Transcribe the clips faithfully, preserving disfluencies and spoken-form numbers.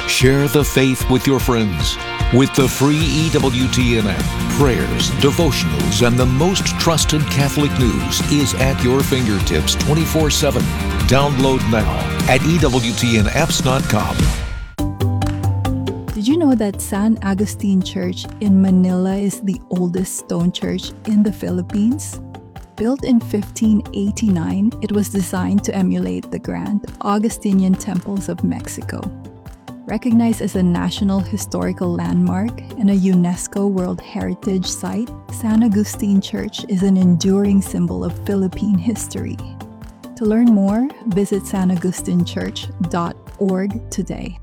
Share the faith with your friends. With the free E W T N app, prayers, devotionals, and the most trusted Catholic news is at your fingertips twenty-four seven. Download now at E W T N apps dot com. Did you know that San Agustin Church in Manila is the oldest stone church in the Philippines? Built in fifteen eighty-nine, it was designed to emulate the grand Augustinian temples of Mexico. Recognized as a National Historical Landmark and a UNESCO World Heritage Site, San Agustin Church is an enduring symbol of Philippine history. To learn more, visit san agustin church dot org today.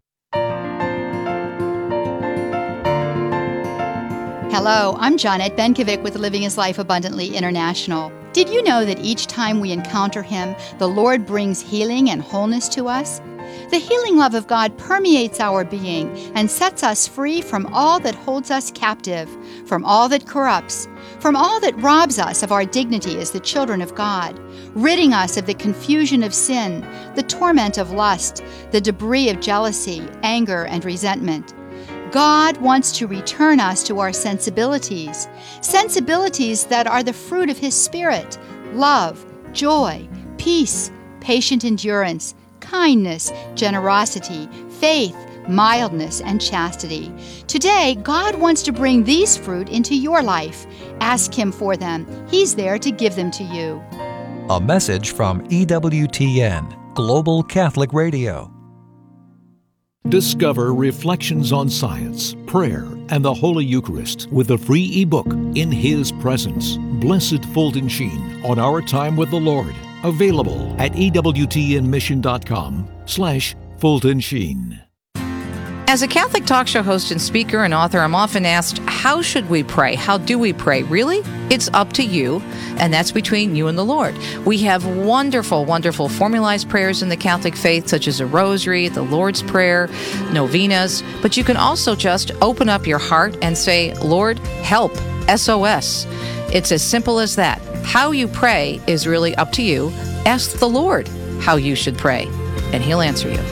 Hello, I'm Jonette Benkovic with Living His Life Abundantly International. Did you know that each time we encounter Him, the Lord brings healing and wholeness to us? The healing love of God permeates our being and sets us free from all that holds us captive, from all that corrupts, from all that robs us of our dignity as the children of God, ridding us of the confusion of sin, the torment of lust, the debris of jealousy, anger, and resentment. God wants to return us to our sensibilities, sensibilities that are the fruit of His Spirit: love, joy, peace, patient endurance, kindness, generosity, faith, mildness, and chastity. Today, God wants to bring these fruit into your life. Ask Him for them. He's there to give them to you. A message from E W T N, Global Catholic Radio. Discover Reflections on Science, Prayer, and the Holy Eucharist with a free ebook, In His Presence, Blessed Fulton Sheen on Our Time with the Lord. Available at ewtnmission.com slash Fulton Sheen. As a Catholic talk show host and speaker and author, I'm often asked, how should we pray? How do we pray? Really? It's up to you, and that's between you and the Lord. We have wonderful, wonderful formalized prayers in the Catholic faith, such as a rosary, the Lord's Prayer, novenas, but you can also just open up your heart and say, Lord, help, S O S. It's as simple as that. How you pray is really up to you. Ask the Lord how you should pray, and He'll answer you.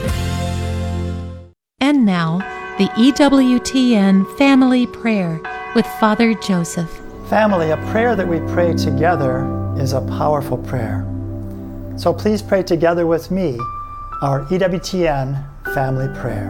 And now, the E W T N Family Prayer with Father Joseph. Family, a prayer that we pray together is a powerful prayer. So please pray together with me our E W T N Family Prayer.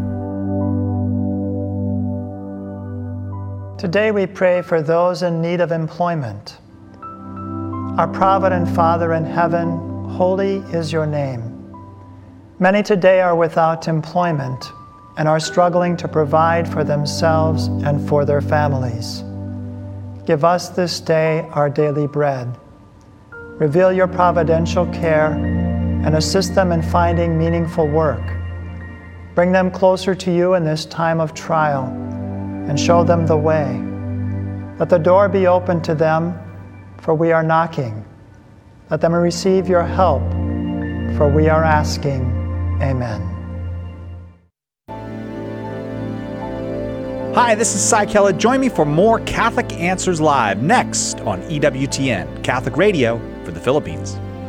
Today we pray for those in need of employment. Our provident Father in heaven, holy is your name. Many today are without employment and are struggling to provide for themselves and for their families. Give us this day our daily bread. Reveal your providential care and assist them in finding meaningful work. Bring them closer to you in this time of trial and show them the way. Let the door be open to them, for we are knocking. Let them receive your help, for we are asking. Amen. Hi, this is Cy Kellett. Join me for more Catholic Answers Live next on E W T N, Catholic Radio for the Philippines.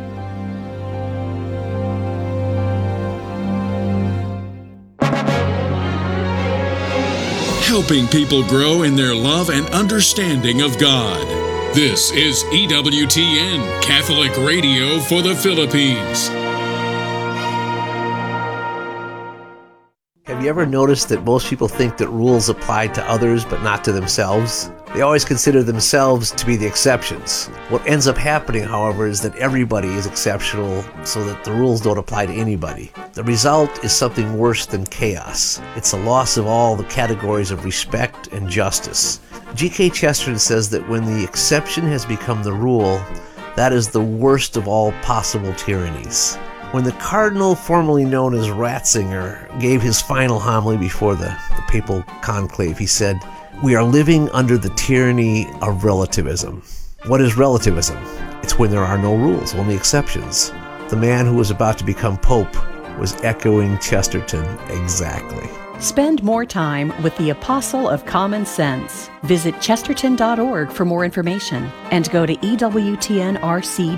Helping people grow in their love and understanding of God. This is E W T N, Catholic Radio for the Philippines. Have you ever noticed that most people think that rules apply to others but not to themselves? They always consider themselves to be the exceptions. What ends up happening, however, is that everybody is exceptional so that the rules don't apply to anybody. The result is something worse than chaos. It's a loss of all the categories of respect and justice. G K Chesterton says that when the exception has become the rule, that is the worst of all possible tyrannies. When the cardinal formerly known as Ratzinger gave his final homily before the, the papal conclave, he said, "We are living under the tyranny of relativism." What is relativism? It's when there are no rules, only exceptions. The man who was about to become pope was echoing Chesterton exactly. Spend more time with the Apostle of Common Sense. Visit chesterton dot org for more information and go to E W T N R C